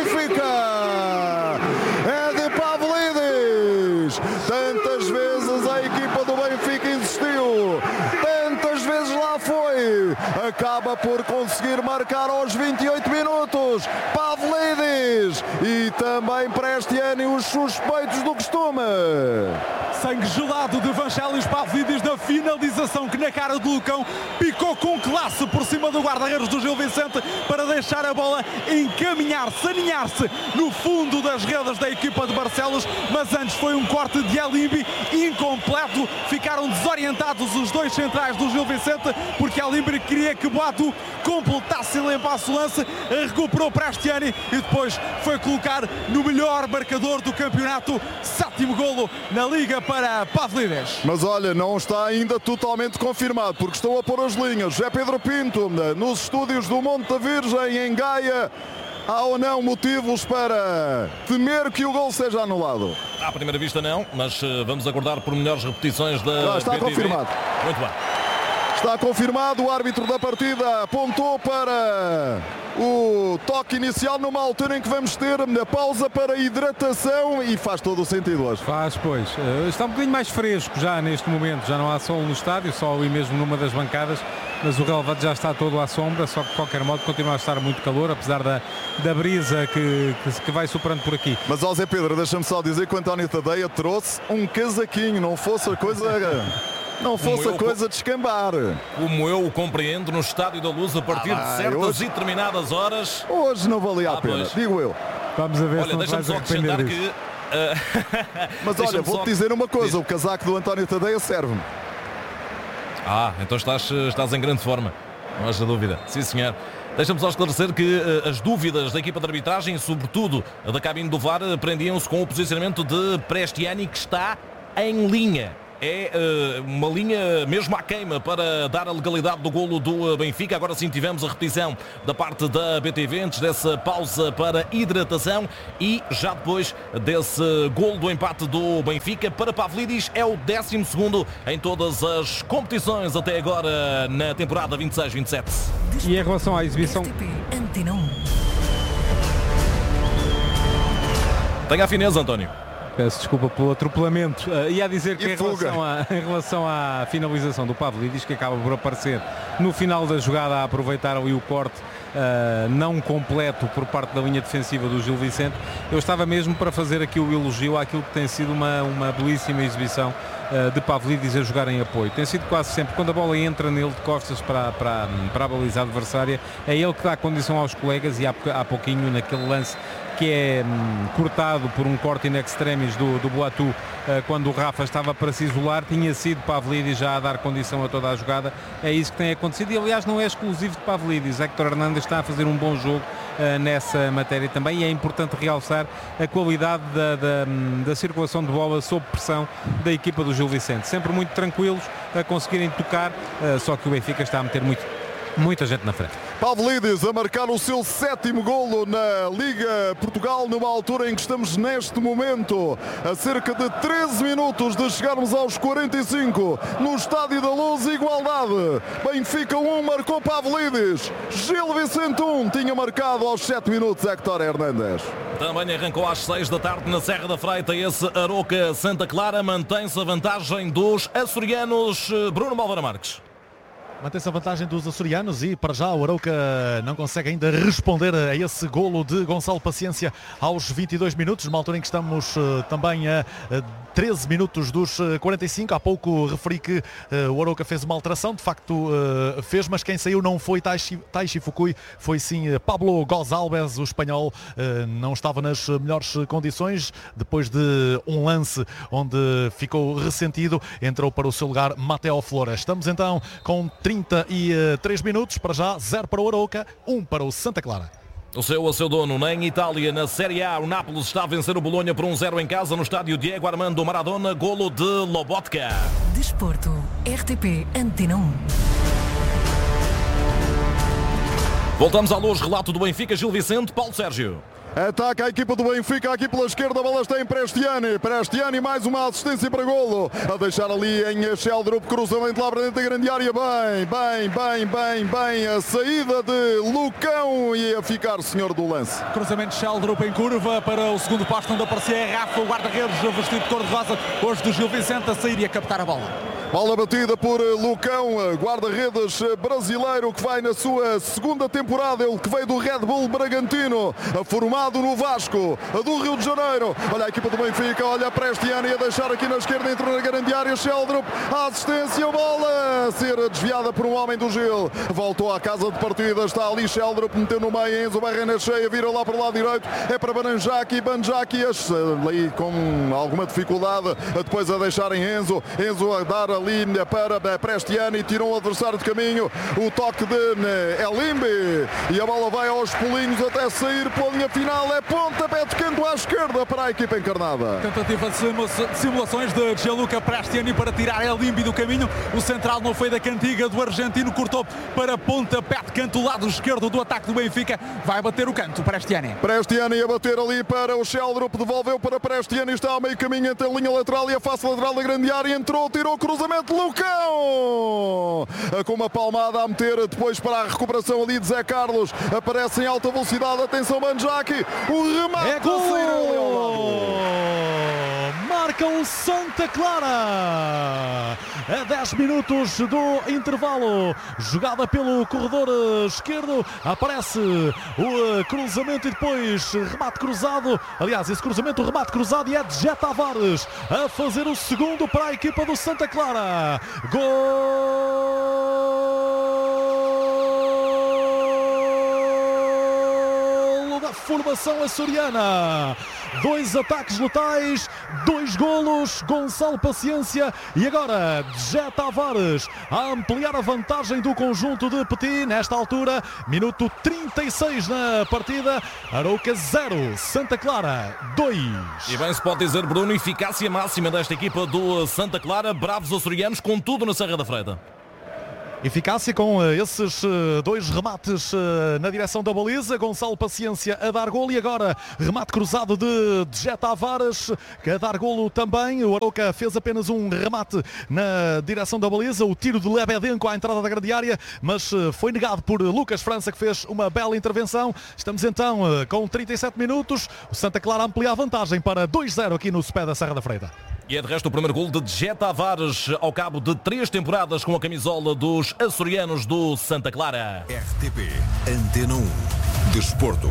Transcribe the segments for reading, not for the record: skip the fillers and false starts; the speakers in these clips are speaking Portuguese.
Benfica. É de Pavlidis. Tantas vezes a equipa do Benfica insistiu. Tantas vezes lá foi. Acaba por conseguir marcar aos 28 minutos. Pavlidis. E também Prestiani, os suspeitos do costume. Sangue gelado de Vangelis Pavlidis na finalização que na cara do Lucão picou com classe por cima do guarda-redes do Gil Vicente para deixar a bola encaminhar-se, aninhar-se no fundo das redes da equipa de Barcelos, mas antes foi um corte de Alimbi incompleto, ficaram desorientados os dois centrais do Gil Vicente porque Alimbi queria que Boatu completasse e limpasse o lance, recuperou Prestiani e depois foi colocar no melhor marcador do campeonato, 7º golo na Liga para Pavlidis. Mas olha, não está ainda totalmente confirmado, porque estão a pôr as linhas. José Pedro Pinto, nos estúdios do Monte da Virgem, em Gaia. Há ou não motivos para temer que o gol seja anulado? À primeira vista não, mas vamos aguardar por melhores repetições da está BTV. confirmado. Muito bem. Está confirmado, o árbitro da partida apontou para o toque inicial numa altura em que vamos ter a pausa para hidratação e faz todo o sentido hoje. Faz, pois. Está um bocadinho mais fresco já neste momento, já não há sol no estádio, só ali mesmo numa das bancadas, mas o relevado já está todo à sombra, só que de qualquer modo continua a estar muito calor, apesar da brisa que vai soprando por aqui. Mas ó Zé Pedro, deixa-me só dizer que o António Tadeia trouxe um casaquinho, não fosse a coisa... Não fosse a coisa de escambar. Como eu o compreendo, no Estádio da Luz, a partir de certas e determinadas horas... Hoje não valia a pena, pois. Digo eu. Vamos a ver. Olha, deixa-me só acrescentar que... Mas olha, vou-te dizer uma coisa, o casaco do António Tadeia serve-me. Então estás em grande forma, não haja dúvida. Sim, senhor. Deixa-me só esclarecer que as dúvidas da equipa de arbitragem, sobretudo da cabine do VAR, prendiam-se com o posicionamento de Prestiani, que está em linha. É uma linha mesmo à queima para dar a legalidade do golo do Benfica. Agora sim tivemos a repetição da parte da BTV antes dessa pausa para hidratação e já depois desse golo do empate do Benfica. Para Pavlidis é o 12º em todas as competições até agora na temporada 26-27. E em relação à exibição... Tenha a fineza, António. Peço desculpa pelo atropelamento. Ia dizer que em relação à finalização do Pavlidis, que acaba por aparecer no final da jogada a aproveitar ali o corte não completo por parte da linha defensiva do Gil Vicente, eu estava mesmo para fazer aqui o elogio àquilo que tem sido uma belíssima exibição de Pavlidis a jogar em apoio. Tem sido quase sempre, quando a bola entra nele de costas para a baliza adversária, é ele que dá condição aos colegas e há pouquinho naquele lance que é cortado por um corte in extremis do Boatu, quando o Rafa estava para se isolar, tinha sido Pavlidis já a dar condição a toda a jogada. É isso que tem acontecido e aliás não é exclusivo de Pavlidis. Héctor Hernández está a fazer um bom jogo nessa matéria também e é importante realçar a qualidade da circulação de bola sob pressão da equipa do Gil Vicente, sempre muito tranquilos a conseguirem tocar, só que o Benfica está a meter muita gente na frente. Pavlidis a marcar o seu 7º golo na Liga Portugal, numa altura em que estamos neste momento a cerca de 13 minutos de chegarmos aos 45 no Estádio da Luz. Igualdade, Benfica 1, marcou Pavlidis. Gil Vicente 1, tinha marcado aos 7 minutos Héctor Hernández. Também arrancou às 6 da tarde na Serra da Freita esse Aroca Santa Clara. Mantém-se a vantagem dos açorianos. Bruno Malvara Marques. Mantém-se a vantagem dos açorianos e para já o Arouca não consegue ainda responder a esse golo de Gonçalo Paciência aos 22 minutos, numa altura em que estamos também a 13 minutos dos 45. Há pouco referi que o Arouca fez uma alteração, de facto fez, mas quem saiu não foi Taishi Fukui, foi sim Pablo Gonçalves, o espanhol. Não estava nas melhores condições, depois de um lance onde ficou ressentido, entrou para o seu lugar Mateo Flores. Estamos então com 33 minutos, para já 0 para o Arouca, 1 para o Santa Clara. O seu dono, em Itália, na Série A, o Nápoles está a vencer o Bolonha por 1-0 em casa no estádio Diego Armando Maradona, golo de Lobotka. Desporto, RTP Antena 1. Voltamos à luz, relato do Benfica, Gil Vicente, Paulo Sérgio. Ataca a equipa do Benfica aqui pela esquerda, a bola está em Prestiani, mais uma assistência para golo, a deixar ali em Sheldrup, cruzamento lá para dentro da grande área, bem, a saída de Lucão e a ficar senhor do lance. Cruzamento de Sheldrup em curva para o segundo posto onde aparecia Rafa, o guarda-redes vestido de cor de rosa, hoje do Gil Vicente, a sair e a captar a bola. Bola batida por Lucão, guarda-redes brasileiro que vai na sua segunda temporada, ele que veio do Red Bull Bragantino, formado no Vasco do Rio de Janeiro. Olha a equipa do Benfica, olha a Prestiani a deixar aqui na esquerda, entrou na grande área, Sheldrup, a assistência, a bola a ser desviada por um homem do Gil, voltou à casa de partida, está ali Sheldrup, meteu no meio, Enzo Barrena cheia, vira lá para o lado direito, é para Banjaki ali com alguma dificuldade, depois a deixarem Enzo a dar ali para Prestiani, tirou o adversário de caminho, o toque de Elimbe e a bola vai aos pulinhos até sair pela linha final, é pontapé de canto à esquerda para a equipa encarnada. Tentativa de simulações de Gianluca Prestiani para tirar Elimbe do caminho, o central não foi da cantiga do argentino, cortou para pontapé de canto, o lado esquerdo do ataque do Benfica, vai bater o canto Prestiani a bater ali para o Sheldrup, devolveu para Prestiani, está ao meio caminho entre a linha lateral e a face lateral da grande área, entrou, tirou o cruzamento, Lucão com uma palmada a meter depois para a recuperação ali de Zé Carlos, aparece em alta velocidade, atenção Banjaki, o remate é gol! Marca o Santa Clara a 10 minutos do intervalo, jogada pelo corredor esquerdo, aparece o cruzamento e depois remate cruzado, aliás esse cruzamento, o remate cruzado, e é de Jé Tavares a fazer o segundo para a equipa do Santa Clara. Gol da formação açoriana. 2 ataques letais, 2 golos, Gonçalo Paciência e agora Jé Tavares a ampliar a vantagem do conjunto de Petit nesta altura, minuto 36 na partida, Arouca 0, Santa Clara 2. E bem se pode dizer, Bruno, eficácia máxima desta equipa do Santa Clara, bravos açorianos com tudo na Serra da Freita. Eficácia com esses 2 remates na direção da baliza, Gonçalo Paciência a dar golo e agora remate cruzado de Jé Tavares a dar golo também. O Arouca fez apenas um remate na direção da baliza, o tiro de Lebedenko à entrada da grande área, mas foi negado por Lucas França, que fez uma bela intervenção. Estamos então com 37 minutos, o Santa Clara amplia a vantagem para 2-0 aqui no Spé da Serra da Freita. E é de resto o primeiro golo de Jé Tavares ao cabo de 3 temporadas com a camisola dos açorianos do Santa Clara. RTP Antena 1 Desporto.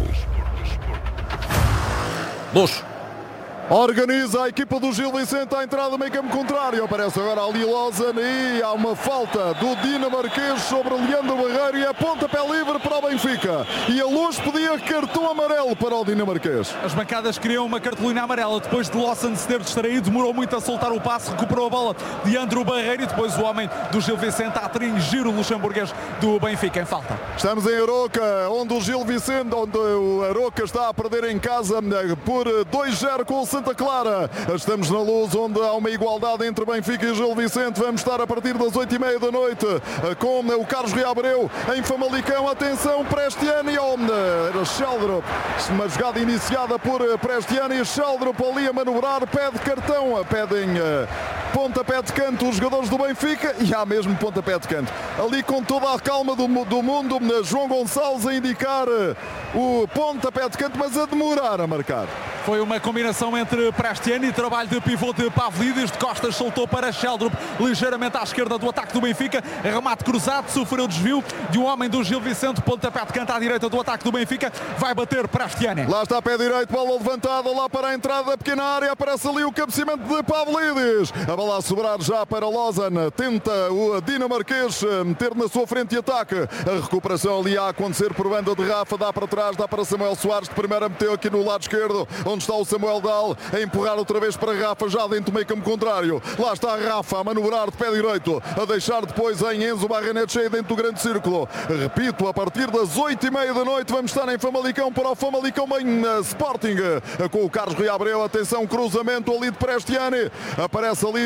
Luxo. Organiza a equipa do Gil Vicente à entrada do meio campo contrário. Aparece agora ali Lozano e há uma falta do dinamarquês sobre Leandro Barreiro e é pontapé livre para o Benfica. E a Luz pedia cartão amarelo para o dinamarquês. As bancadas queriam uma cartolina amarela depois de Lozano se ter distraído, demorou muito a soltar o passe, recuperou a bola de Leandro Barreiro e depois o homem do Gil Vicente a atingir o luxemburguês do Benfica em falta. Estamos em Arouca, onde o Gil Vicente, onde o Arouca está a perder em casa por 2-0 com o Santa Clara. Estamos na Luz, onde há uma igualdade entre Benfica e Gil Vicente. Vamos estar a partir das 8h30 da noite com o Carlos Rui Abreu em Famalicão. Atenção, Prestiani, era Sheldrup, uma jogada iniciada por Prestiani, Sheldrup ali a manobrar, pede cartão, pedem pontapé de canto os jogadores do Benfica e há mesmo pontapé de canto. Ali com toda a calma do mundo, João Gonçalves a indicar o pontapé de canto, mas a demorar a marcar. Foi uma combinação entre Prestiani e trabalho de pivô de Pavlidis, de costas soltou para Sheldrup, ligeiramente à esquerda do ataque do Benfica, remate cruzado, sofreu desvio de um homem do Gil Vicente, pontapé de canto à direita do ataque do Benfica, vai bater Prestiani. Lá está pé direito, bola levantada lá para a entrada da pequena área, aparece ali o cabeceamento de Pavlidis, a bola a sobrar já para Lozano, tenta o dinamarquês meter na sua frente de ataque, a recuperação ali a acontecer por banda de Rafa, dá para trás, dá para Samuel Soares, de primeira meteu aqui no lado esquerdo, onde está o Samuel Dal, a empurrar outra vez para Rafa, já dentro do meio campo contrário. Lá está Rafa a manobrar de pé direito, a deixar depois em Enzo Barrenet cheio dentro do grande círculo. Repito, a partir das 8h30 da noite vamos estar em Famalicão para o Famalicão Sporting com o Carlos Rui Abreu. Atenção, cruzamento ali de Prestiani. Aparece ali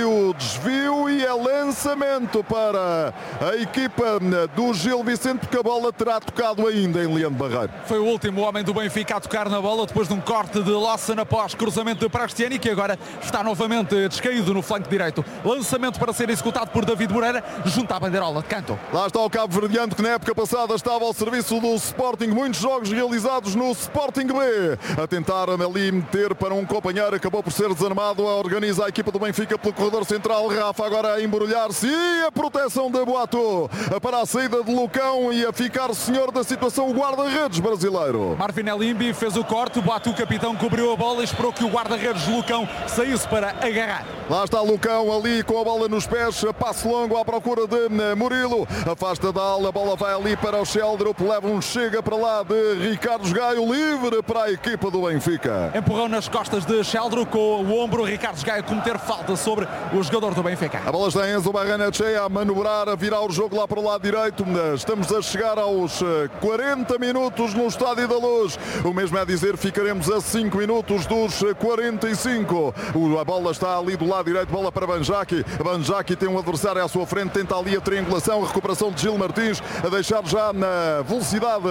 ali o desvio e é lançamento para a equipa do Gil Vicente, porque a bola terá tocado ainda em Leandro Barreiro. Foi o último homem do Benfica a tocar na bola depois de um corte de Lawson após cruzamento de Prastiani, que agora está novamente descaído no flanco direito. Lançamento para ser executado por David Moreira junto à bandeirola de canto. Lá está o Cabo Verdeano, que na época passada estava ao serviço do Sporting. Muitos jogos realizados no Sporting B. A tentar ali meter para um companheiro, acabou por ser desarmado. Organiza a equipa do Benfica pelo corredor central. Rafa agora a embrulhar-se e a proteção de Boato para a saída de Lucão e a ficar senhor da situação o guarda-redes brasileiro. Marvin Elimbi fez o corte, Boato, o capitão, cobriu a bola e esperou que o guarda-redes Lucão saísse para agarrar. Lá está Lucão ali com a bola nos pés, passo longo à procura de Murilo, afasta da ala, a bola vai ali para o Sheldrup, leva um chega para lá de Ricardo Gaio, livre para a equipa do Benfica. Empurrão nas costas de Sheldrup com o ombro, Ricardo Gaio cometer falta sobre o jogador do Benfica. A bola está em Enzo Barrenetxea a manobrar, a virar o jogo lá para o lado direito. Estamos a chegar aos 40 minutos no Estádio da Luz. O mesmo é dizer, ficaremos a 5 minutos dos 45. A bola está ali do lado direito, bola para Banjaki. Banjaki tem um adversário à sua frente, tenta ali a triangulação, a recuperação de Gil Martins, a deixar já na velocidade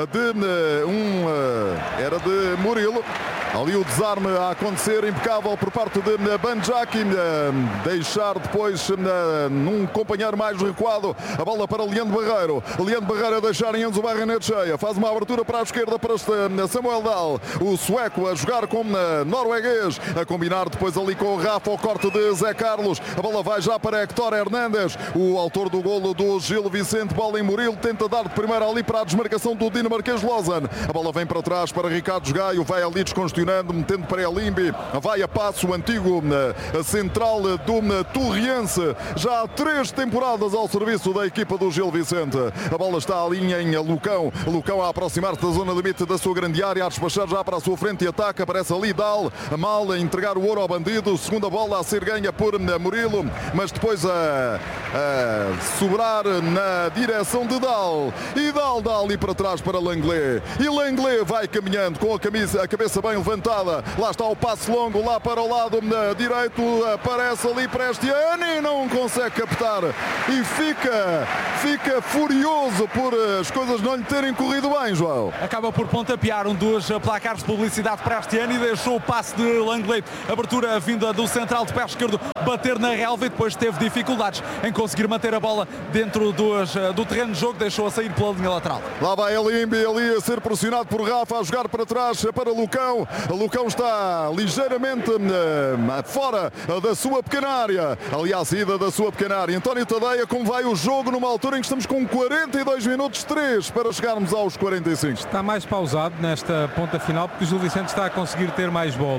era de Murilo. Ali o desarme a acontecer, impecável por parte de Banjaki, deixar depois num companheiro mais recuado a bola para Leandro Barreiro. Leandro Barreiro a deixar em Enzo Barrenetxea, faz uma abertura para a esquerda para Samuel Dahl, o sueco a jogar com norueguês, a combinar depois ali com o Rafa, o corte de Zé Carlos, a bola vai já para Héctor Hernández, o autor do golo do Gil Vicente. Bola em Murilo, tenta dar de primeira ali para a desmarcação do dinamarquês Lozan, a bola vem para trás para Ricardo Gaio, vai ali descongestionando, metendo para Elimbi, vai a passo o antigo central do Torriense, já há 3 temporadas ao serviço da equipa do Gil Vicente. A bola está à linha em Lucão, Lucão a aproximar-se da zona limite da sua grande área, a despachar já para a sua frente e ataca, aparece ali Dahl, mal a entregar o ouro ao bandido, segunda bola a ser ganha por Murilo, mas depois a sobrar na direção de Dahl, e Dahl dá ali para trás para Langlais, e Langlais vai caminhando com a cabeça bem levantada, lá está o passe longo lá para o lado direito, aparece ali Prastiani e não consegue captar e fica furioso por as coisas não lhe terem corrido bem, João. Acaba por pontapear um dos placares de publicidade Prastiani e deixou o passe de Langlais, abertura vinda do central de pé esquerdo, bater na relva e depois teve dificuldades em conseguir manter a bola dentro do terreno de jogo, deixou a sair pela linha lateral. Lá vai Elimbi ali a ser pressionado por Rafa, a jogar para trás para Lucão. Lucão está ligeiramente fora da sua pequena área, ali à saída da sua pequena área. António Tadeia, como vai o jogo numa altura em que estamos com 42 minutos 3 para chegarmos aos 45? Está mais pausado nesta ponta final porque o Gil Vicente está a conseguir ter mais bola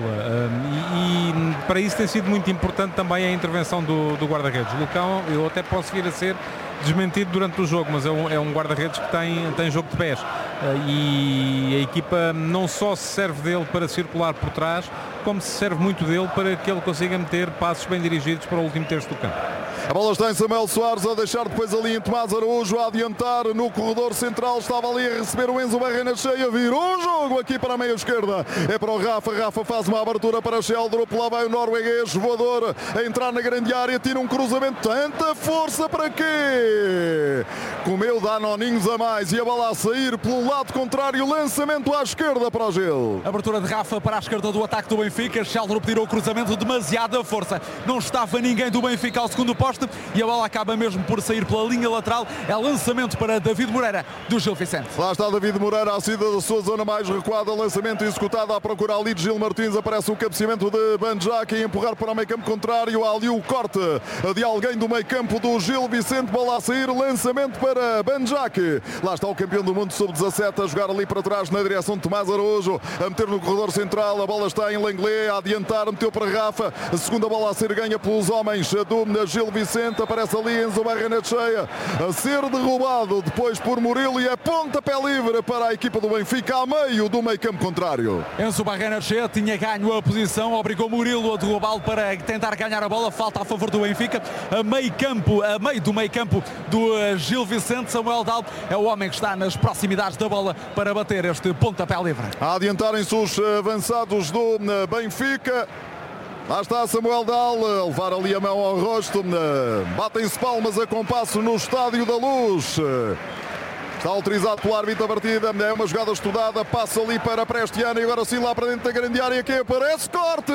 e para isso tem sido muito importante também a intervenção do guarda-redes. Lucão, eu até posso vir a ser desmentido durante o jogo, mas é um guarda-redes que tem jogo de pés e a equipa não só se serve dele para circular por trás, como se serve muito dele para que ele consiga meter passos bem dirigidos para o último terço do campo. A bola está em Samuel Soares, a deixar depois ali em Tomás Araújo, a adiantar no corredor central, estava ali a receber o Enzo Barrenetxea, virou um jogo aqui para a meia esquerda, é para o Rafa faz uma abertura para Sheldrup, lá vai o norueguês voador a entrar na grande área, tira um cruzamento, tanta força para quê? Comeu danoninhos a mais e a bola a sair pelo lado contrário, lançamento à esquerda para o Gil. Abertura de Rafa para a esquerda do ataque do Benfica, Sheldrup tirou o cruzamento, demasiada força, não estava ninguém do Benfica ao segundo poste e a bola acaba mesmo por sair pela linha lateral, é lançamento para David Moreira do Gil Vicente. Lá está David Moreira à saída da sua zona mais recuada, lançamento executado à procura ali de Gil Martins, aparece o cabeceamento de Banjaki a empurrar para o meio campo contrário, há ali o corte de alguém do meio campo do Gil Vicente, bola a sair, lançamento para Banjaki, lá está o campeão do mundo sub-17 a jogar ali para trás na direção de Tomás Araújo, a meter no corredor central, a bola está em Langlais, a adiantar, meteu para Rafa, a segunda bola a ser ganha pelos homens do Gil Vicente, aparece ali Enzo Barrenetxea a ser derrubado depois por Murilo e é pontapé livre para a equipa do Benfica a meio do meio campo contrário. Enzo Barrenetxea tinha ganho a posição, obrigou Murilo a derrubá-lo para tentar ganhar a bola, falta a favor do Benfica, a meio do meio campo do Gil Vicente, Samuel Dahl é o homem que está nas proximidades da bola para bater este pontapé livre. A adiantarem-se os avançados do Benfica. Lá está Samuel Dal a levar ali a mão ao rosto. Batem-se palmas a compasso no Estádio da Luz. Está autorizado pelo árbitro a partida. É uma jogada estudada. Passa ali para Prestiani. E agora sim lá para dentro da grande área. Que aparece. Corte!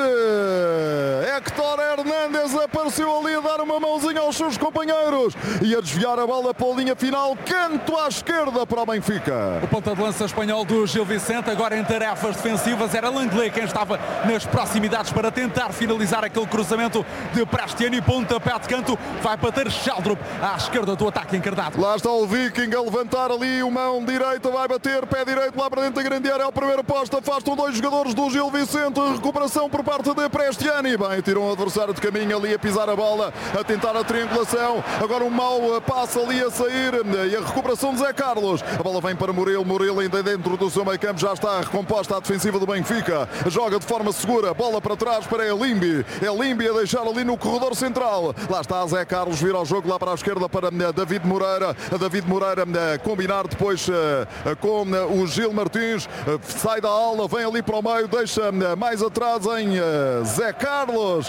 Héctor Hernández apareceu ali a dar uma mãozinha aos seus companheiros. E a desviar a bola pela linha final. Canto à esquerda para o Benfica. O ponta de lança espanhol do Gil Vicente. Agora em tarefas defensivas. Era Langley quem estava nas proximidades para tentar finalizar aquele cruzamento de Prestiani. Pontapé de canto. Vai bater Sheldrup à esquerda do ataque encarnado. Lá está o Viking a levantar ali, o mão direita vai bater, pé direito lá para dentro da grande área, é o primeiro posto, afastam 2 jogadores do Gil Vicente, recuperação por parte de Prestiani, bem, tiram o adversário de caminho ali a pisar a bola, a tentar a triangulação, agora um mau passe ali a sair, e a recuperação de Zé Carlos, a bola vem para Murilo ainda dentro do seu meio campo, já está recomposta a defensiva do Benfica, joga de forma segura, bola para trás para Elimbi a deixar ali no corredor central, lá está Zé Carlos, vira ao jogo lá para a esquerda para David Moreira combinar depois com o Gil Martins, sai da aula, vem ali para o meio, deixa mais atrás em Zé Carlos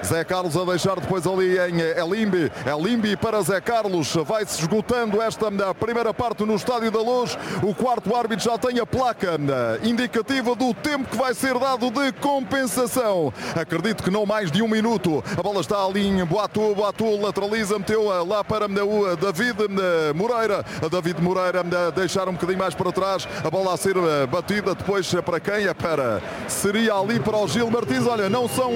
a deixar depois ali em Elimbi para Zé Carlos, vai-se esgotando esta primeira parte no Estádio da Luz, o quarto árbitro já tem a placa indicativa do tempo que vai ser dado de compensação, acredito que não mais de 1 minuto, a bola está ali em Boatu lateraliza, meteu lá para o David Moreira a deixar um bocadinho mais para trás, a bola a ser batida depois para quem? Seria ali para o Gil Martins, olha, não são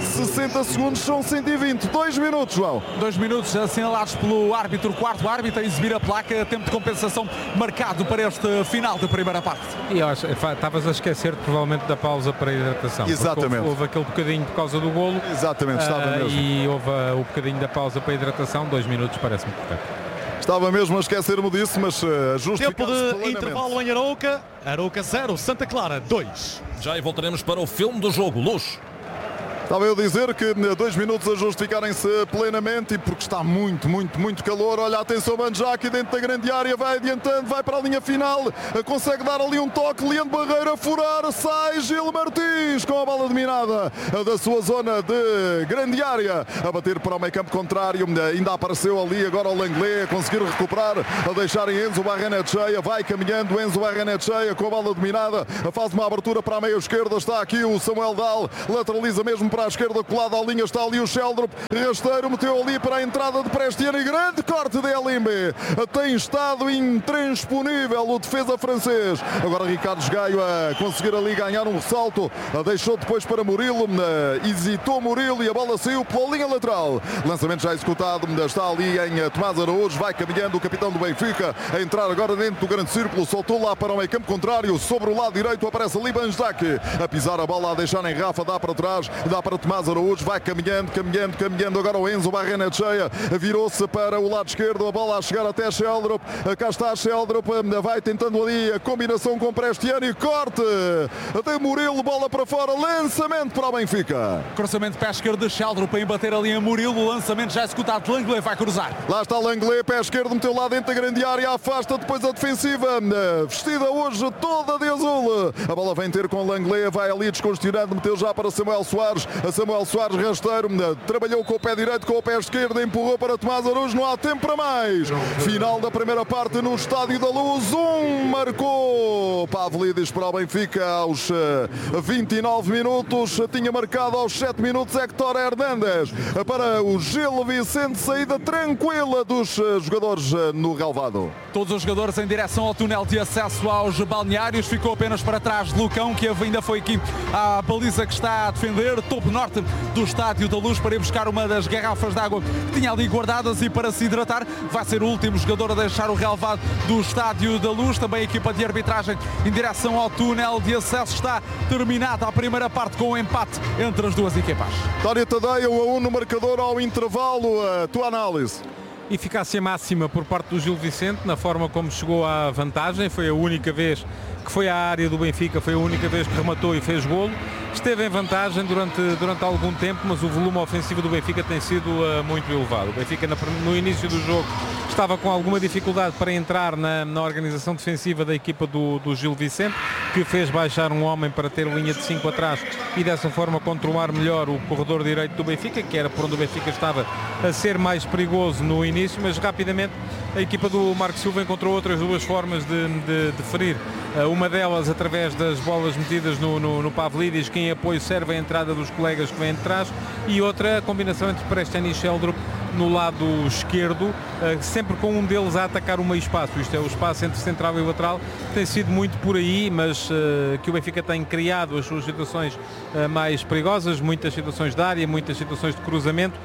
60 segundos, são 120, 2 minutos, João. 2 minutos assinalados pelo árbitro, o quarto árbitro a exibir a placa, tempo de compensação marcado para este final da primeira parte. E eu acho, estavas a esquecer provavelmente da pausa para a hidratação. Exatamente. Houve aquele bocadinho por causa do golo. Exatamente, estava mesmo. E houve o bocadinho da pausa para a hidratação, 2 minutos parece-me correto. Estava mesmo a esquecer-me disso, mas tempo de intervalo em Arouca 0, Santa Clara 2. Já aí voltaremos para o filme do jogo, Luz. Estava eu a dizer que 2 minutos a justificarem-se plenamente e porque está muito calor. Olha, atenção, Manjaki dentro da grande área, vai adiantando, vai para a linha final, consegue dar ali um toque, Leandro Barreira a furar, sai Gil Martins com a bola dominada da sua zona de grande área, a bater para o meio campo contrário, ainda apareceu ali agora o Langley a conseguir recuperar, a deixar em Enzo Barrenetxeia, vai caminhando Enzo Barrenetxeia com a bola dominada, faz uma abertura para a meia esquerda, está aqui o Samuel Dal, lateraliza mesmo para a esquerda, colado à linha, está ali o Sheldrup, rasteiro, meteu ali para a entrada de Prestiani, grande corte de Elimbi, tem estado intransponível o defesa francês, agora Ricardo Gaio a conseguir ali ganhar um ressalto, deixou depois para Murilo, hesitou Murilo e a bola saiu pela linha lateral, lançamento já executado, está ali em Tomás Araújo, vai caminhando o capitão do Benfica, a entrar agora dentro do grande círculo, soltou lá para o meio campo contrário, sobre o lado direito aparece ali Banjaki, a pisar a bola, a deixar em Rafa, dá para trás, dá para Tomás Araújo, vai caminhando agora o Enzo Barrenetxeia, virou-se para o lado esquerdo, a bola a chegar até Sheldrup, cá está Sheldrup, vai tentando ali a combinação com Prestiani, corte até Murilo, bola para fora, lançamento para o Benfica. Cruzamento pé esquerdo de Sheldrup em bater ali em Murilo, o lançamento já executado, Langley vai cruzar. Lá está Langley, pé esquerdo, meteu lá dentro da grande área, afasta depois a defensiva, vestida hoje toda de azul, a bola vem ter com Langley, vai ali descongestionando, meteu já para Samuel Soares, Samuel Soares rasteiro, trabalhou com o pé direito, com o pé esquerdo, empurrou para Tomás Araújo, não há tempo para mais. Final da primeira parte no Estádio da Luz, marcou Pavlidis para o Benfica aos 29 minutos, tinha marcado aos 7 minutos Héctor Hernández para o Gil Vicente, saída tranquila dos jogadores no relvado. Todos os jogadores em direção ao túnel de acesso aos balneários, ficou apenas para trás de Lucão, que ainda foi aqui à baliza que está a defender, topo norte do Estádio da Luz, para ir buscar uma das garrafas de água que tinha ali guardadas e para se hidratar. Vai ser o último jogador a deixar o relvado do Estádio da Luz. Também a equipa de arbitragem em direção ao túnel de acesso. Está terminada a primeira parte com o empate entre as duas equipas. Dário Tadeia, 1-1 no marcador ao intervalo. A tua análise? Eficácia máxima por parte do Gil Vicente na forma como chegou à vantagem. Foi a única vez que foi à área do Benfica, foi a única vez que rematou e fez golo. Esteve em vantagem durante algum tempo, mas o volume ofensivo do Benfica tem sido muito elevado. O Benfica no início do jogo estava com alguma dificuldade para entrar na organização defensiva da equipa do Gil Vicente, que fez baixar um homem para ter linha de 5 atrás e dessa forma controlar melhor o corredor direito do Benfica, que era por onde o Benfica estava a ser mais perigoso no início, mas rapidamente a equipa do Marco Silva encontrou outras duas formas de ferir. Uma delas através das bolas metidas no Pavlidis, que em apoio serve a entrada dos colegas que vêm de trás, e outra a combinação entre Preston e Sheldrup no lado esquerdo, sempre com um deles a atacar o meio espaço. Isto é, o espaço entre central e lateral tem sido muito por aí, mas que o Benfica tem criado as suas situações mais perigosas, muitas situações de área, muitas situações de cruzamento,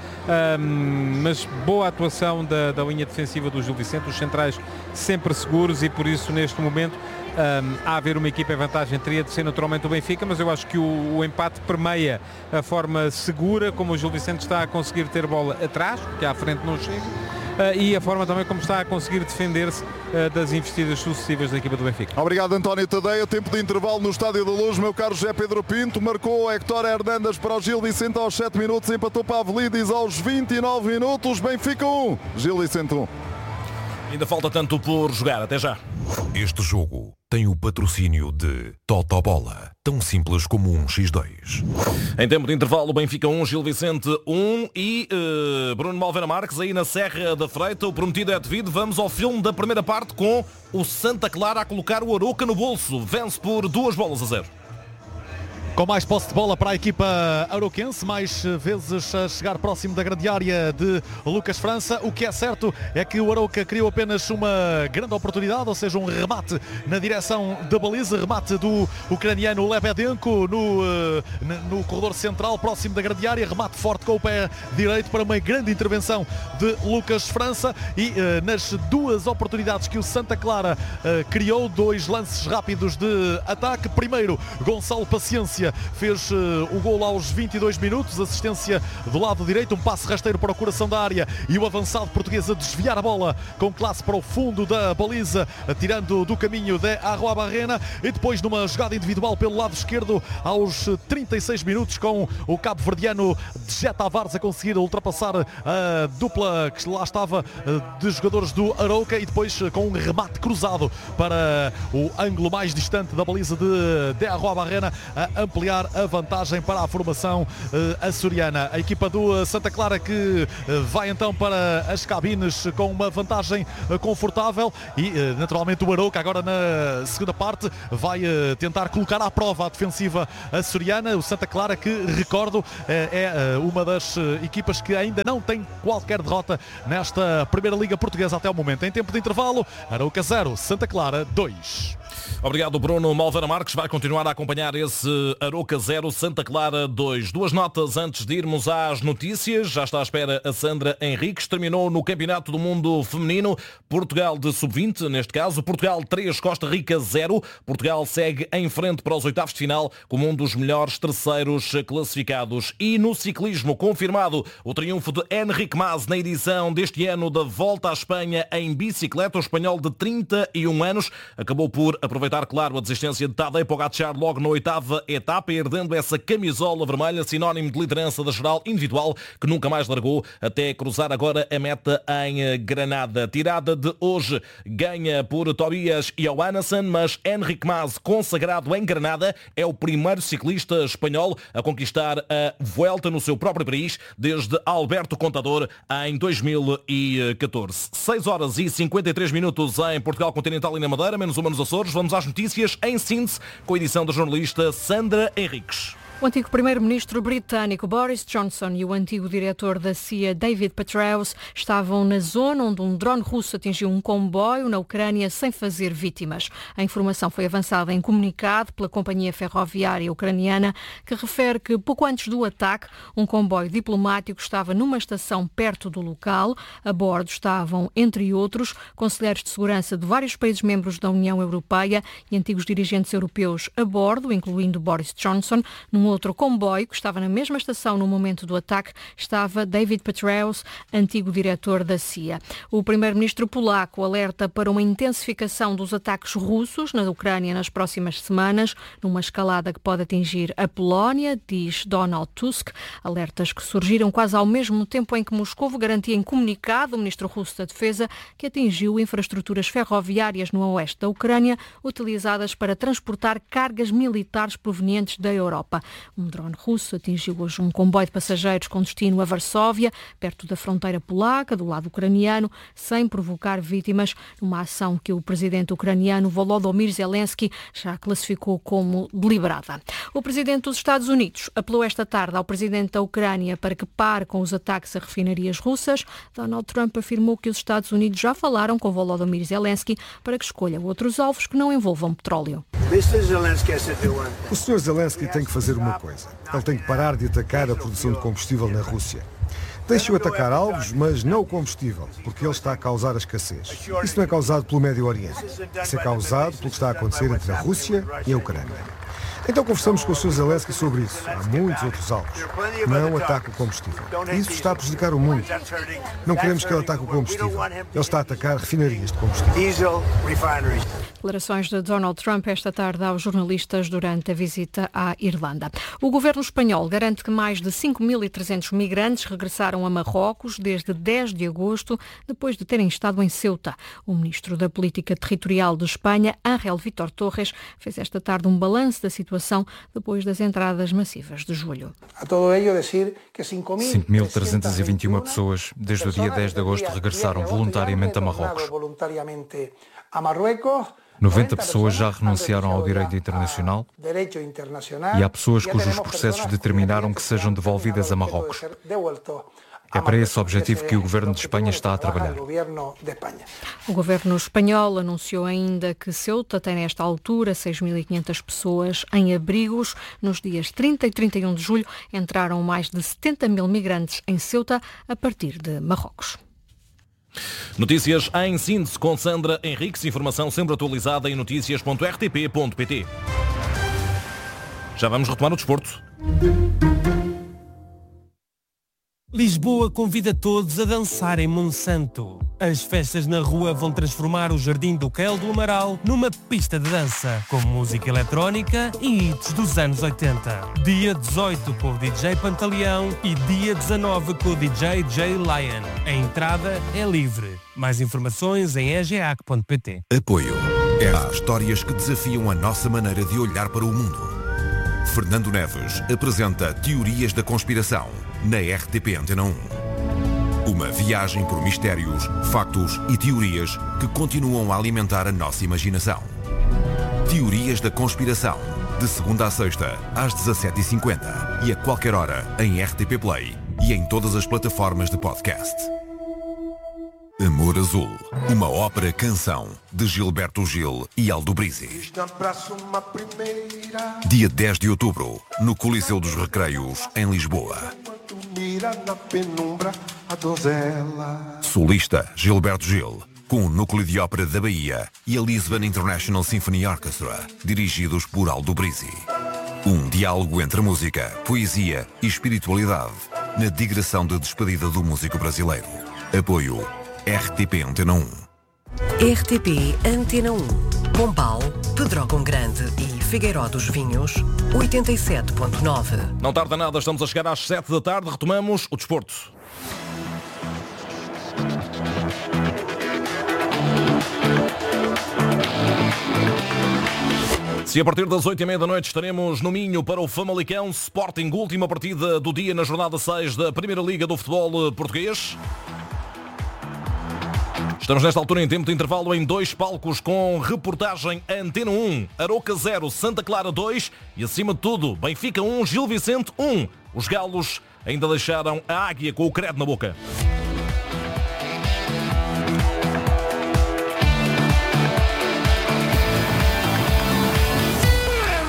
mas boa atuação da linha defensiva do Gil Vicente, os centrais sempre seguros, e por isso neste momento a haver uma equipa em vantagem teria de ser naturalmente o Benfica, mas eu acho que o empate permeia a forma segura como o Gil Vicente está a conseguir ter bola atrás, que à frente não chega, e a forma também como está a conseguir defender-se das investidas sucessivas da equipa do Benfica. Obrigado, António Tadeia. Tempo de intervalo no Estádio da Luz. Meu caro José Pedro Pinto, marcou Héctor Hernandes para o Gil Vicente aos 7 minutos, empatou Pavlidis aos 29 minutos. Benfica 1, Gil Vicente 1. Ainda falta tanto por jogar, até já. Este jogo tem o patrocínio de Totobola, tão simples como um X2. Em tempo de intervalo, Benfica 1, Gil Vicente 1 e Bruno Malveira Marques aí na Serra da Freita. O prometido é devido. Vamos ao filme da primeira parte com o Santa Clara a colocar o Arouca no bolso. Vence por 2-0. Com mais posse de bola para a equipa arauquense, mais vezes a chegar próximo da grande área de Lucas França. O que é certo é que o Arouca criou apenas uma grande oportunidade, ou seja, um remate na direção da baliza, remate do ucraniano Lebedenko no corredor central, próximo da grande área, remate forte com o pé direito para uma grande intervenção de Lucas França. E nas duas oportunidades que o Santa Clara criou, dois lances rápidos de ataque. Primeiro, Gonçalo Paciência fez o gol aos 22 minutos, assistência do lado direito, um passe rasteiro para o coração da área e o avançado português a desviar a bola com classe para o fundo da baliza, tirando do caminho de Arruabarrena. E depois numa jogada individual pelo lado esquerdo aos 36 minutos, com o cabo-verdiano Djet Tavares a conseguir ultrapassar a dupla que lá estava de jogadores do Arouca, e depois com um remate cruzado para o ângulo mais distante da baliza de Arruabarrena, a ampliar a vantagem para a formação açoriana. A equipa do Santa Clara que vai então para as cabines com uma vantagem confortável, e naturalmente o Arouca agora na segunda parte vai tentar colocar à prova a defensiva açoriana. O Santa Clara, que recordo é uma das equipas que ainda não tem qualquer derrota nesta Primeira Liga Portuguesa até o momento. Em tempo de intervalo, Arouca 0, Santa Clara 2. Obrigado, Bruno Malveira Marques. Vai continuar a acompanhar esse Arouca 0, Santa Clara 2. Duas notas antes de irmos às notícias. Já está à espera a Sandra Henriques. Terminou no Campeonato do Mundo Feminino. Portugal de sub-20, neste caso. Portugal 3, Costa Rica 0. Portugal segue em frente para os oitavos de final como um dos melhores terceiros classificados. E no ciclismo, confirmado o triunfo de Enric Mas na edição deste ano da Volta à Espanha em bicicleta. O espanhol de 31 anos acabou por aproveitar, claro, a desistência de Tadej Pogacar logo na oitava etapa, herdando essa camisola vermelha, sinónimo de liderança da geral individual, que nunca mais largou até cruzar agora a meta em Granada. Tirada de hoje ganha por Tobias Johannesson, mas Enric Mas, consagrado em Granada, é o primeiro ciclista espanhol a conquistar a Vuelta no seu próprio país desde Alberto Contador em 2014. 6 horas e 53 minutos em Portugal Continental e na Madeira, menos uma nos Açores. Vamos às notícias em síntese com a edição da jornalista Sandra Henriques. O antigo primeiro-ministro britânico Boris Johnson e o antigo diretor da CIA David Petraeus estavam na zona onde um drone russo atingiu um comboio na Ucrânia sem fazer vítimas. A informação foi avançada em comunicado pela companhia ferroviária ucraniana, que refere que pouco antes do ataque, um comboio diplomático estava numa estação perto do local. A bordo estavam, entre outros, conselheiros de segurança de vários países membros da União Europeia e antigos dirigentes europeus a bordo, incluindo Boris Johnson. Num outro comboio que estava na mesma estação no momento do ataque estava David Petraeus, antigo diretor da CIA. O primeiro-ministro polaco alerta para uma intensificação dos ataques russos na Ucrânia nas próximas semanas, numa escalada que pode atingir a Polónia, diz Donald Tusk. Alertas que surgiram quase ao mesmo tempo em que Moscovo garantia em comunicado, o ministro russo da Defesa, que atingiu infraestruturas ferroviárias no oeste da Ucrânia, utilizadas para transportar cargas militares provenientes da Europa. Um drone russo atingiu hoje um comboio de passageiros com destino a Varsóvia, perto da fronteira polaca, do lado ucraniano, sem provocar vítimas, numa ação que o presidente ucraniano Volodymyr Zelensky já classificou como deliberada. O presidente dos Estados Unidos apelou esta tarde ao presidente da Ucrânia para que pare com os ataques a refinarias russas. Donald Trump afirmou que os Estados Unidos já falaram com Volodymyr Zelensky para que escolha outros alvos que não envolvam petróleo. O Sr. Zelensky tem que fazer uma coisa. Ele tem que parar de atacar a produção de combustível na Rússia. Deixe-o atacar alvos, mas não o combustível, porque ele está a causar a escassez. Isso não é causado pelo Médio Oriente. Isso é causado pelo que está a acontecer entre a Rússia e a Ucrânia. Então conversamos com o Sr. Zelensky sobre isso. Há muitos outros alvos. Não ataque o combustível. Isso está a prejudicar o mundo. Não queremos que ele ataque o combustível. Ele está a atacar refinarias de combustível. Declarações de Donald Trump esta tarde aos jornalistas durante a visita à Irlanda. O governo espanhol garante que mais de 5.300 migrantes regressaram a Marrocos desde 10 de agosto, depois de terem estado em Ceuta. O ministro da Política Territorial de Espanha, Ángel Vítor Torres, fez esta tarde um balanço da situação depois das entradas massivas de julho. 5.321 pessoas desde o dia 10 de agosto regressaram voluntariamente a Marrocos. 90 pessoas já renunciaram ao direito internacional e há pessoas cujos processos determinaram que sejam devolvidas a Marrocos. É para esse objetivo que o Governo de Espanha está a trabalhar. O Governo espanhol anunciou ainda que Ceuta tem nesta altura 6.500 pessoas em abrigos. Nos dias 30 e 31 de julho entraram mais de 70.000 migrantes em Ceuta a partir de Marrocos. Notícias em síntese com Sandra Henriques, informação sempre atualizada em notícias.rtp.pt. Já vamos retomar o desporto. Lisboa convida todos a dançar em Monsanto. As festas na rua vão transformar o Jardim do Quel do Amaral numa pista de dança, com música eletrónica e hits dos anos 80. Dia 18 com o DJ Pantaleão e dia 19 com o DJ Jay Lion. A entrada é livre. Mais informações em egeac.pt. Apoio. Há histórias que desafiam a nossa maneira de olhar para o mundo. Fernando Neves apresenta Teorias da Conspiração na RTP Antena 1. Uma viagem por mistérios, factos e teorias que continuam a alimentar a nossa imaginação. Teorias da Conspiração, de segunda a sexta, às 17h50 e a qualquer hora em RTP Play e em todas as plataformas de podcast. Amor Azul, uma ópera-canção de Gilberto Gil e Aldo Brizzi. Dia 10 de outubro, no Coliseu dos Recreios, em Lisboa. Solista Gilberto Gil, com o Núcleo de Ópera da Bahia e a Lisbon International Symphony Orchestra, dirigidos por Aldo Brizzi. Um diálogo entre música, poesia e espiritualidade, na digressão de despedida do músico brasileiro. Apoio RTP Antena 1. RTP Antena 1. Pombal, Pedrógão Grande e Figueiró dos Vinhos, 87.9. Não tarda nada, estamos a chegar às 7 da tarde, retomamos o desporto. Se a partir das 8h30 da noite estaremos no Minho para o Famalicão Sporting, última partida do dia na jornada 6 da Primeira Liga do Futebol Português. Estamos nesta altura em tempo de intervalo em 2 palcos com reportagem Antena 1, Aroca 0, Santa Clara 2 e acima de tudo Benfica 1, Gil Vicente 1. Os galos ainda deixaram a águia com o credo na boca.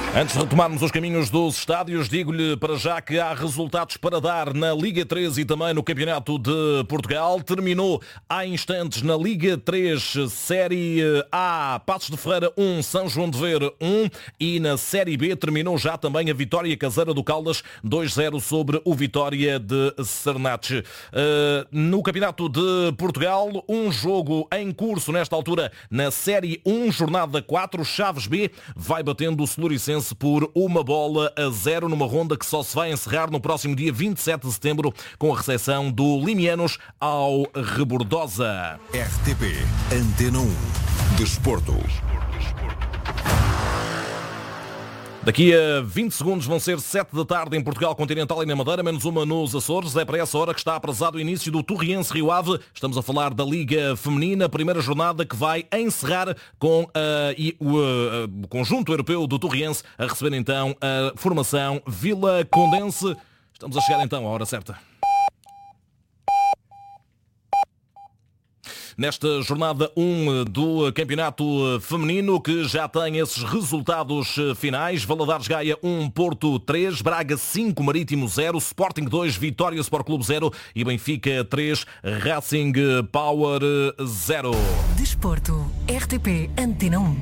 Antes de retomarmos os caminhos dos estádios, digo-lhe para já que há resultados para dar na Liga 3 e também no Campeonato de Portugal. Terminou há instantes na Liga 3, Série A, Passos de Ferreira 1, São João de Ver 1, e na Série B terminou já também a vitória caseira do Caldas 2-0 sobre o Vitória de Sernandes. No Campeonato de Portugal, um jogo em curso nesta altura na Série 1, jornada 4, Chaves B vai batendo o Celuricense por 1-0 numa ronda que só se vai encerrar no próximo dia 27 de setembro com a recepção do Limianos ao Rebordosa. RTP Antena 1 Desporto. Daqui a 20 segundos vão ser 7 da tarde em Portugal Continental e na Madeira, menos uma nos Açores. É para essa hora que está aprazado o início do Torriense Rio Ave. Estamos a falar da Liga Feminina, primeira jornada que vai encerrar com o conjunto europeu do Torriense a receber então a formação Vila Condense. Estamos a chegar então à hora certa. Nesta jornada 1 do Campeonato Feminino, que já tem esses resultados finais: Valadares Gaia 1, Porto 3, Braga 5, Marítimo 0, Sporting 2, Vitória Sport Clube 0 e Benfica 3, Racing Power 0. Desporto, RTP Antena 1.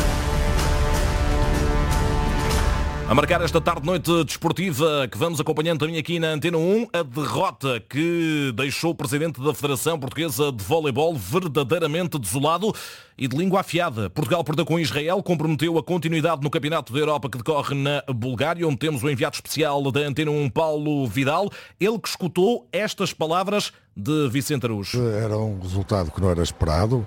A marcar esta tarde-noite desportiva que vamos acompanhando também aqui na Antena 1, a derrota que deixou o presidente da Federação Portuguesa de Voleibol verdadeiramente desolado e de língua afiada. Portugal perdeu com Israel, comprometeu a continuidade no Campeonato da Europa que decorre na Bulgária, onde temos o enviado especial da Antena 1, Paulo Vidal, ele que escutou estas palavras de Vicente Araújo. Era um resultado que não era esperado.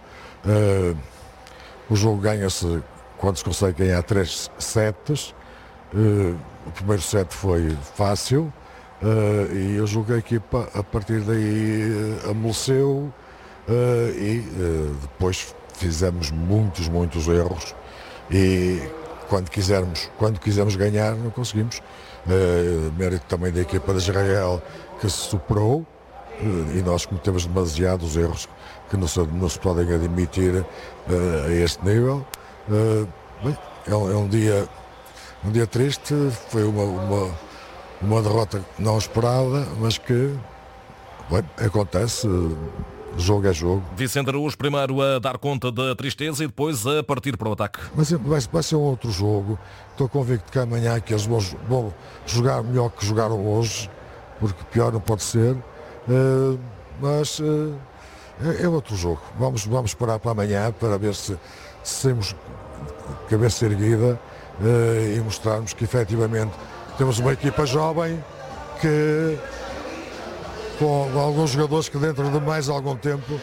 O jogo ganha-se quando se consegue ganhar 3 sets. O primeiro set foi fácil e eu julgo que a equipa a partir daí amoleceu e depois fizemos muitos erros e quando quisemos ganhar não conseguimos. Mérito também da equipa de Israel que se superou e nós cometemos demasiados erros que não se podem admitir a este nível. É um dia triste, foi uma derrota não esperada, mas que acontece, jogo é jogo. Vicente Araújo primeiro a dar conta da tristeza e depois a partir para o ataque. Mas vai ser um outro jogo, estou convicto que amanhã que eles vão jogar melhor que jogaram hoje, porque pior não pode ser, mas é outro jogo. Vamos esperar para amanhã para ver se temos cabeça erguida e mostrarmos que efetivamente temos uma equipa jovem que com alguns jogadores que dentro de mais algum tempo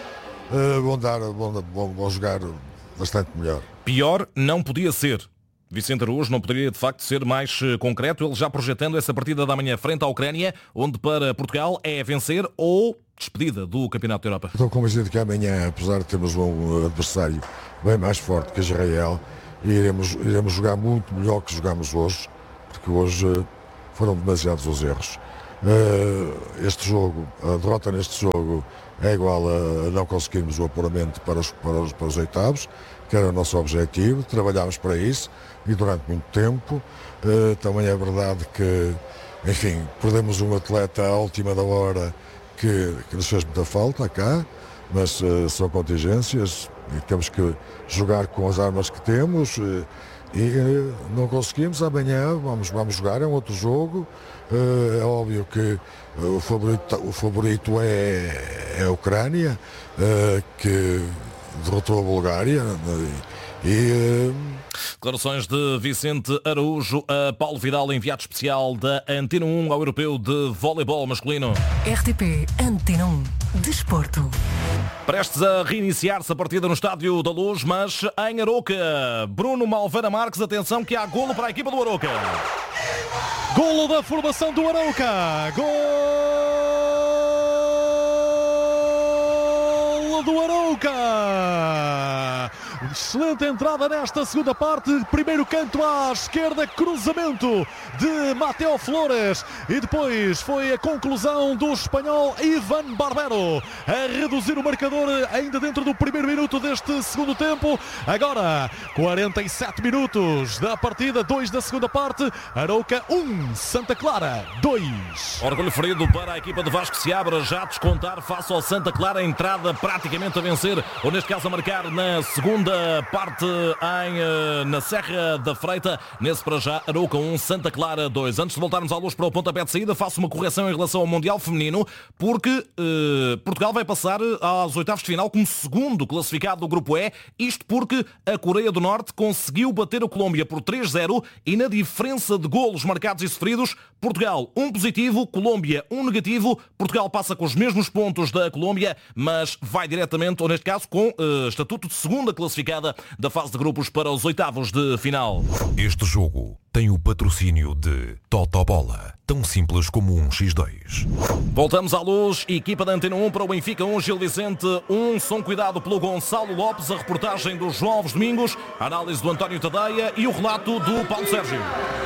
vão jogar bastante melhor. Pior não podia ser. Vicente Araújo não poderia de facto ser mais concreto, ele já projetando essa partida da manhã frente à Ucrânia, onde para Portugal é vencer ou despedida do Campeonato da Europa. Estou convencido que amanhã, apesar de termos um adversário bem mais forte que Israel, iremos jogar muito melhor que jogamos hoje, porque hoje foram demasiados os erros. Este jogo, a derrota neste jogo é igual a não conseguirmos o apuramento para os oitavos, que era o nosso objetivo, trabalhámos para isso e durante muito tempo. Também é verdade que, enfim, perdemos um atleta à última da hora que nos fez muita falta cá, mas são contingências e temos que jogar com as armas que temos e não conseguimos. Amanhã vamos jogar, é um outro jogo. É óbvio que o favorito é a Ucrânia, que derrotou a Bulgária Declarações de Vicente Araújo a Paulo Vidal, enviado especial da Antena 1 ao Europeu de Voleibol Masculino. RTP Antena 1 Desporto. Prestes a reiniciar-se a partida no Estádio da Luz, mas em Arouca. Bruno Malveira Marques, atenção que há golo para a equipa do Arouca. Golo da formação do Arouca. Golo do Arouca. Excelente entrada nesta segunda parte. Primeiro canto à esquerda, cruzamento de Mateo Flores. E depois foi a conclusão do espanhol Ivan Barbero a reduzir o marcador ainda dentro do primeiro minuto deste segundo tempo. Agora, 47 minutos da partida, 2 da segunda parte. Arouca 1, Santa Clara 2. Orgulho ferido para a equipa de Vasco Seabra, já a descontar face ao Santa Clara, a entrada praticamente a vencer, ou neste caso a marcar na segunda parte na Serra da Freita. Nesse para já, Arouca 1, Santa Clara 2. Antes de voltarmos à luz para o pontapé de saída, faço uma correção em relação ao Mundial Feminino, porque Portugal vai passar aos oitavos de final como segundo classificado do Grupo E, isto porque a Coreia do Norte conseguiu bater a Colômbia por 3-0 e na diferença de golos marcados e sofridos, Portugal 1 positivo, Colômbia 1 negativo. Portugal passa com os mesmos pontos da Colômbia, mas vai diretamente, ou neste caso, com estatuto de segunda classificada da fase de grupos para os oitavos de final. Este jogo tem o patrocínio de Totobola, tão simples como um X2. Voltamos à luz, equipa da Antena 1 para o Benfica 1, Gil Vicente 1, som cuidado pelo Gonçalo Lopes, a reportagem do João Alves Domingos, a análise do António Tadeia e o relato do Paulo Sérgio.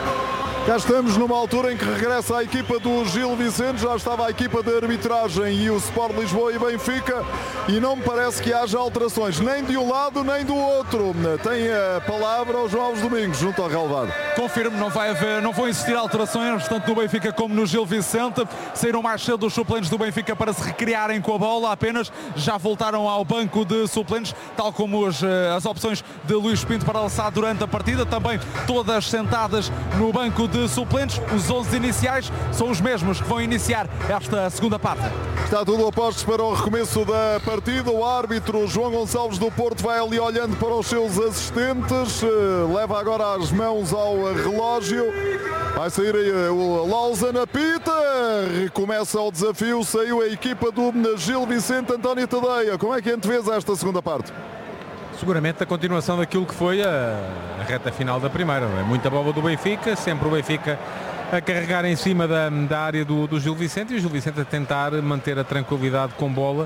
Cá estamos numa altura em que regressa a equipa do Gil Vicente, já estava a equipa de arbitragem e o Sport Lisboa e Benfica, e não me parece que haja alterações, nem de um lado nem do outro. Tem a palavra o João Alves Domingos, junto ao relevado. Confirmo, não vão existir alterações, tanto no Benfica como no Gil Vicente. Saíram mais cedo os suplentes do Benfica para se recriarem com a bola, apenas já voltaram ao banco de suplentes, tal como as opções de Luís Pinto para lançar durante a partida, também todas sentadas no banco de suplentes. Os 11 iniciais são os mesmos que vão iniciar esta segunda parte. Está tudo a postos para o recomeço da partida. O árbitro João Gonçalves do Porto vai ali olhando para os seus assistentes, leva agora as mãos ao relógio. Vai sair o Lausanne, apita, recomeça o desafio, saiu a equipa do Gil Vicente. António Tadeia, como é que antevês esta segunda parte? Seguramente a continuação daquilo que foi a reta final da primeira. É muita bola do Benfica, sempre o Benfica a carregar em cima da área do Gil Vicente, e o Gil Vicente a tentar manter a tranquilidade com bola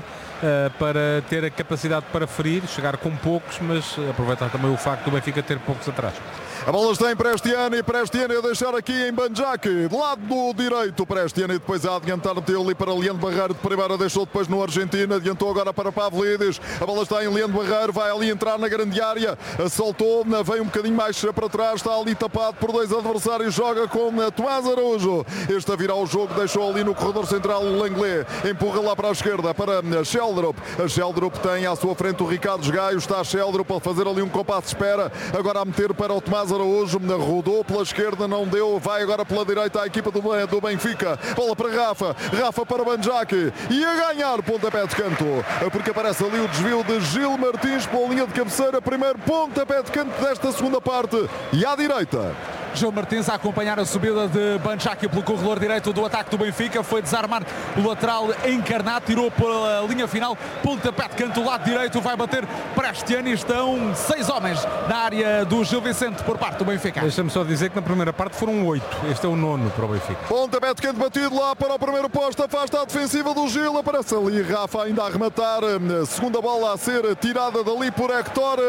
para ter a capacidade para ferir, chegar com poucos, mas aproveitar também o facto do Benfica ter poucos atrás. A bola está em Prestiani, Prestiani a deixar aqui em Banjac, de lado do direito, Prestiani depois a adiantar no teu ali para Leandro Barreiro, de primeira deixou depois no Argentina, adiantou agora para Pavlidis, a bola está em Leandro Barreiro, vai ali entrar na grande área, soltou, vem um bocadinho mais para trás, está ali tapado por dois adversários, joga com Tomás Araújo, este a virar o jogo, deixou ali no corredor central o Lenglet, empurra lá para a esquerda, para Sheldrup, a Sheldrup tem à sua frente o Ricardo Gaio, está a Sheldrup a fazer ali um compasso de espera, agora a meter para o Tomás Araújo, rodou pela esquerda, não deu, vai agora pela direita a equipa do Benfica, bola para Rafa para Banjac e a ganhar pontapé de canto, porque aparece ali o desvio de Gil Martins pela linha de cabeceira, primeiro pontapé de canto desta segunda parte e à direita. Gil Martins a acompanhar a subida de Banjac pelo corredor direito do ataque do Benfica, foi desarmar o lateral encarnado, tirou pela linha final, pontapé de canto, lado direito, vai bater Prestiani, estão 6 homens na área do Gil Vicente por parte do Benfica. Deixa-me só dizer que na primeira parte foram 8, este é o 9º para o Benfica. Pontapé de canto batido lá para o primeiro posto, afasta a defensiva do Gil, aparece ali Rafa ainda a arrematar, segunda bola a ser tirada dali por Héctor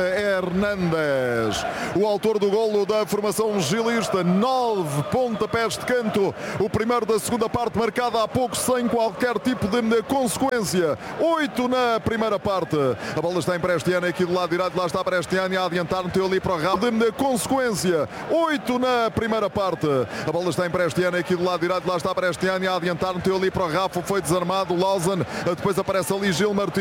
Hernández, o autor do golo da formação gilista. 9 pontapés de canto, o primeiro da segunda parte, marcada há pouco sem qualquer tipo de consequência. 8 na primeira parte, a bola está em Prestiani aqui do lado direito, lá está Prestiani a adiantar no teu ali para o Rafa, de consequência. 8 na primeira parte, a bola está em Prestiani aqui do lado direito, lá está Prestiani a adiantar no teu ali para o Rafa, foi desarmado o Lausanne, depois aparece ali Gil Martins.